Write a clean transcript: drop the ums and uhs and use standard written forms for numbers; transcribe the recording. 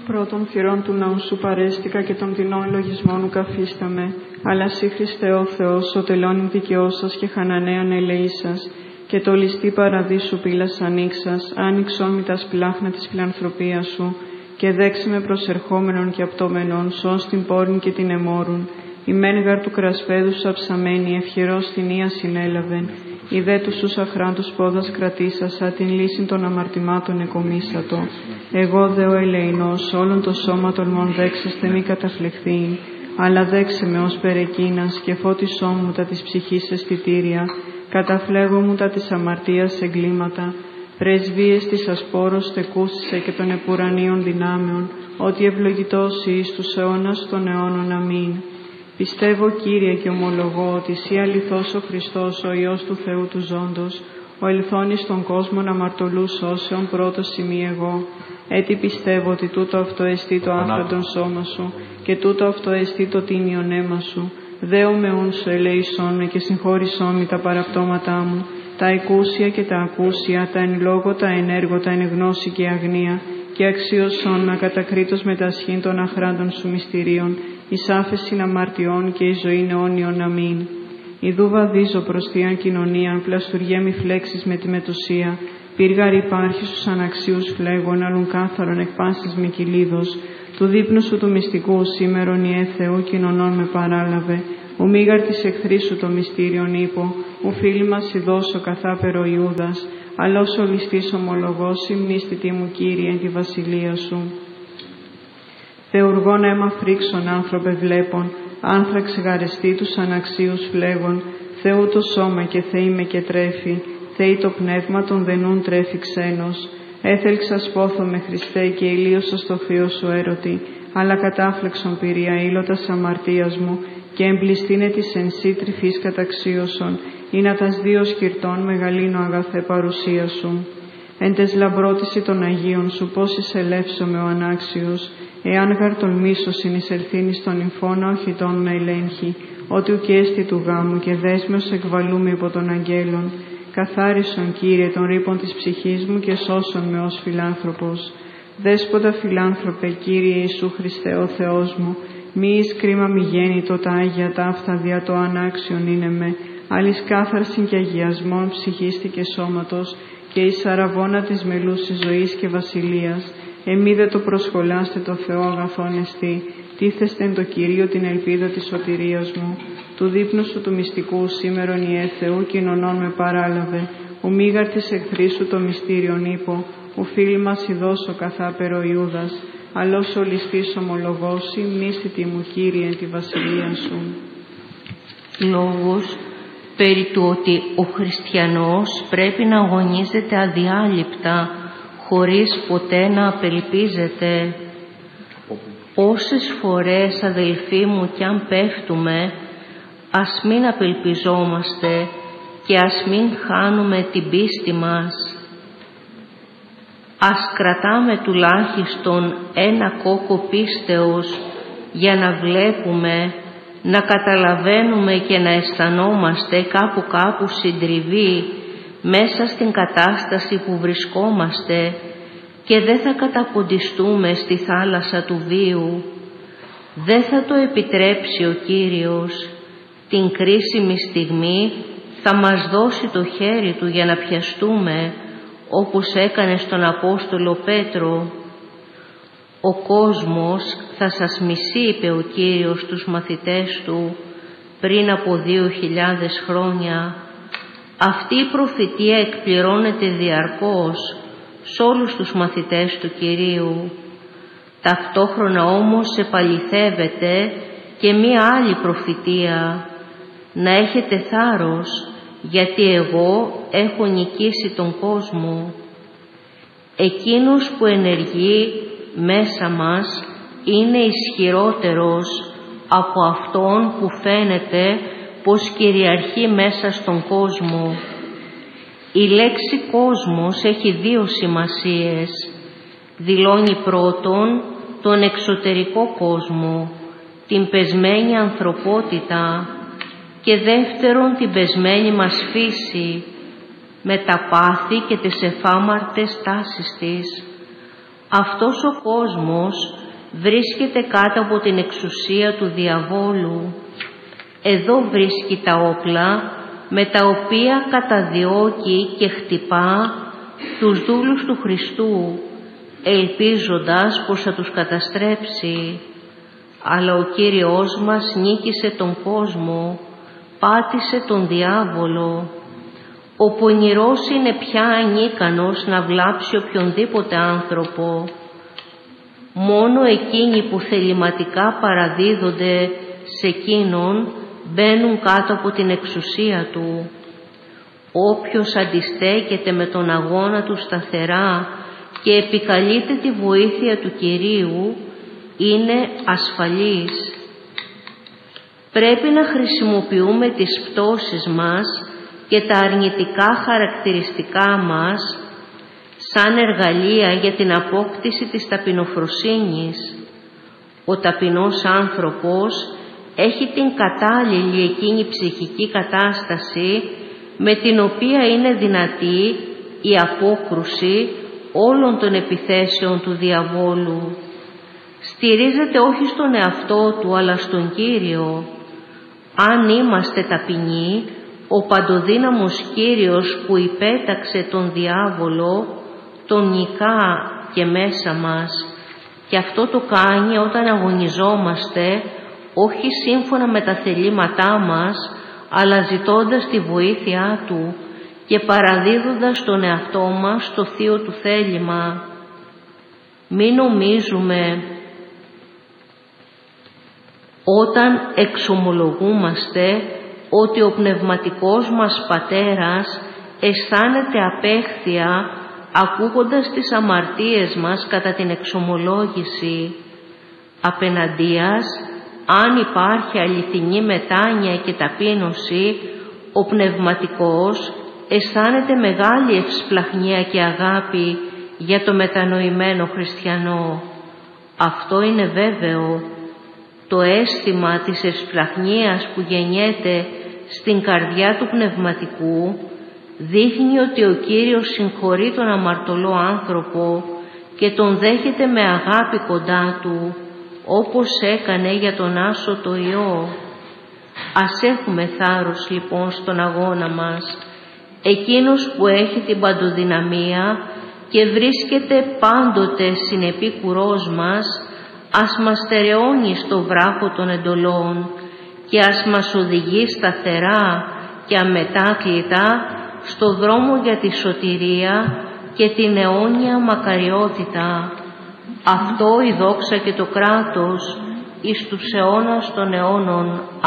Πρώτων θυρών του ναού σου παρέστηκα και των δεινών λογισμών καθίσταμε. Αλλά σύ Χριστέ ο Θεός, ο τελώνην δικαιώσας και χανανέαν ελεήσας, και το ληστή παραδείσου πύλας ανοίξας, άνοιξον μη τα σπλάχνα της φιλανθρωπίας σου, και δέξε με προσερχόμενον και απτόμενον, σως την πόρνη και την εμόρουν. Η μένγαρ του κρασπέδου σου αψαμένη, ευχερός την ία συνέλαβεν. Η δε του σου αχράντους πόδας κρατήσασα, την λύση των αμαρτημάτων εκομίσατο. Εγώ δε ο ελεηνός, όλων το σώμα των μον δέξεστε μη καταφλεχθήν, αλλά δέξε με ως περεκείνας και φώτισό μου τα της ψυχής αισθητήρια, καταφλέγω μου τα της αμαρτίας εγκλήματα, πρεσβείες της ασπόρος στεκούσισε και των επουρανίων δυνάμεων, ότι ευλογητός εις τους αιώνας των αιώνων. Αμήν. Πιστεύω, Κύριε, και ομολογώ ότι Συ αληθώς ο Χριστός, ο Υιός του Θεού του Ζώντος, ο ελθόνης των κόσμων αμαρτωλούς σώσεων πρώτος ημί εγώ. Έτσι πιστεύω ότι τούτο αυτό εστί το άφραντον σώμα σου και τούτο αυτό εστί το τίμιον αίμα σου. Δέο με ούν σου ελέησόν με και συγχώρησόν με τα παραπτώματά μου, τα εκούσια και τα ακούσια, τα εν λόγω, τα εν έργο, τα εν γνώση και αγνία, και αξίωσόν με κατακρίτως με τα σχήν των αχράντων σου μυστηρίων, εις άφεσιν αμαρτιών και εις ζωήν αιώνιον. Αμήν. Ιδού βαδίζω προς θείαν κοινωνίαν, πλαστουργέ μη φλέξεις με τη μετουσία, πύργαρ υπάρχει στους αναξίους φλέγων, αλλουν κάθαρον εκ πάσης με κυλίδος, του δείπνου σου του μυστικού σήμερον Ιε Θεού κοινωνών με παράλαβε, ου μήγαρ της εχθρής σου το μυστήριον ύπο, ου φίλοι μας ειδώσω καθάπερο Ιούδας, αλλός ο ληστής ομολογός, υμνίστητη μου Κύριε εν τη βασιλεία σου. Θεουργών αίμα φρίξον άνθρωπε βλέπων, άνθραξ γαρεστή τους αναξίους φλέγων, Θεού το σώμα και Θεή με και τρέφει, Θεή το πνεύμα των δενούν τρέφει ξένος. Έθελξα σπόθο με Χριστέ και ηλίωσα στο θείο σου έρωτη, αλλά κατάφλεξον πυρία ήλωτας αμαρτίας μου, και εμπληστήνε της εν σύ τρυφής καταξίωσον, ή να τας δύο σκυρτών μεγαλύνω αγαθέ παρουσία σου. Εν τες λαμπρότηση των Αγίων σου πώς εισελεύσομαι ο ανάξιος, εάν γαρ τολμήσω εισελθύνεις των νυμφών οχητών με ελέγχει, ότι ουκέστη του γάμου και δέσμιος εκβαλούμε υπό των αγγέλων. Καθάρισον, Κύριε, των ρήπων της ψυχής μου και σώσον με ως φιλάνθρωπος. Δέσποτα φιλάνθρωπε, Κύριε Ιησού Χριστέ ο Θεός μου, μη εις κρίμα μη γέννητο τα Άγια ταύτα δια το ανάξιον είναι με, άλλης κάθαρσιν και αγιασμών ψυχίστη και σώματος, και εις αραβώνα της μελούσης ζωής και βασιλείας, εμεί δε το προσχολάστε το Θεό αγαθόν εστί, τίθεστε εν το Κυρίο την ελπίδα της σωτηρίας μου, του δείπνου σου του μυστικού σήμερον Ιε Θεού κοινωνών με παράλαβε, ου μήγαρ της εχθρής σου το μυστήριον ύπο, ου φίλοι μας ειδώσω καθάπερο Ιούδας, αλλός ο ληστής ομολογός, υμνήσθητη μου Κύριε εν τη βασιλεία σου. Λόγος περί του ότι ο χριστιανός πρέπει να αγωνίζεται αδιάλειπτα, χωρίς ποτέ να απελπίζεται. Όσες φορές, αδελφοί μου, κι αν πέφτουμε, ας μην απελπιζόμαστε και ας μην χάνουμε την πίστη μας. Ας κρατάμε τουλάχιστον ένα κόκκο πίστεως για να βλέπουμε, να καταλαβαίνουμε και να αισθανόμαστε κάπου συντριβή μέσα στην κατάσταση που βρισκόμαστε και δεν θα καταποντιστούμε στη θάλασσα του βίου. Δεν θα το επιτρέψει ο Κύριος. Την κρίσιμη στιγμή θα μας δώσει το χέρι Του για να πιαστούμε, όπως έκανε στον Απόστολο Πέτρο. Ο κόσμος θα σας μισεί, είπε ο Κύριος στους μαθητές Του πριν από 2.000 χρόνια. Αυτή η προφητεία εκπληρώνεται διαρκώς σε όλους τους μαθητές του Κυρίου. Ταυτόχρονα όμως επαληθεύεται και μία άλλη προφητεία. Να έχετε θάρρος, γιατί εγώ έχω νικήσει τον κόσμο. Εκείνος που ενεργεί μέσα μας είναι ισχυρότερος από αυτόν που φαίνεται πως κυριαρχεί μέσα στον κόσμο. Η λέξη κόσμος έχει δύο σημασίες. Δηλώνει πρώτον τον εξωτερικό κόσμο, την πεσμένη ανθρωπότητα, και δεύτερον την πεσμένη μας φύση, με τα πάθη και τις εφάμαρτες τάσεις της. Αυτός ο κόσμος βρίσκεται κάτω από την εξουσία του διαβόλου. Εδώ βρίσκει τα όπλα με τα οποία καταδιώκει και χτυπά τους δούλους του Χριστού, ελπίζοντας πως θα τους καταστρέψει. Αλλά ο Κύριος μας νίκησε τον κόσμο, πάτησε τον διάβολο. Ο πονηρός είναι πια ανίκανος να βλάψει οποιονδήποτε άνθρωπο. Μόνο εκείνοι που θεληματικά παραδίδονται σε εκείνον μπαίνουν κάτω από την εξουσία του. Όποιος αντιστέκεται με τον αγώνα του σταθερά και επικαλείται τη βοήθεια του Κυρίου είναι ασφαλής. Πρέπει να χρησιμοποιούμε τις πτώσεις μας και τα αρνητικά χαρακτηριστικά μας σαν εργαλεία για την απόκτηση της ταπεινοφροσύνης. Ο ταπεινός άνθρωπος έχει την κατάλληλη εκείνη ψυχική κατάσταση με την οποία είναι δυνατή η απόκρουση όλων των επιθέσεων του διαβόλου. Στηρίζεται όχι στον εαυτό του αλλά στον Κύριο. Αν είμαστε ταπεινοί, ο παντοδύναμος Κύριος που υπέταξε τον διάβολο τον νικά και μέσα μας, και αυτό το κάνει όταν αγωνιζόμαστε όχι σύμφωνα με τα θελήματά μας, αλλά ζητώντας τη βοήθειά Του και παραδίδοντας τον εαυτό μας στο θείο Του θέλημα. Μην νομίζουμε όταν εξομολογούμαστε ότι ο πνευματικός μας πατέρας αισθάνεται απέχθεια ακούγοντας τις αμαρτίες μας κατά την εξομολόγηση. Απεναντίας, αν υπάρχει αληθινή μετάνοια και ταπείνωση, ο πνευματικός αισθάνεται μεγάλη ευσπλαχνία και αγάπη για το μετανοημένο χριστιανό. Αυτό είναι βέβαιο. Το αίσθημα της ευσπλαχνίας που γεννιέται στην καρδιά του πνευματικού δείχνει ότι ο Κύριος συγχωρεί τον αμαρτωλό άνθρωπο και τον δέχεται με αγάπη κοντά Του, όπως έκανε για τον άσωτο Υιό. Ας έχουμε θάρρος λοιπόν στον αγώνα μας. Εκείνος που έχει την παντοδυναμία και βρίσκεται πάντοτε συνεπίκουρός μας, ας μας στερεώνει στο βράχο των εντολών και ας μας οδηγεί σταθερά και αμετάκλητα στο δρόμο για τη σωτηρία και την αιώνια μακαριότητα. Αυτό η δόξα και το κράτος εις τους αιώνας των αιώνων.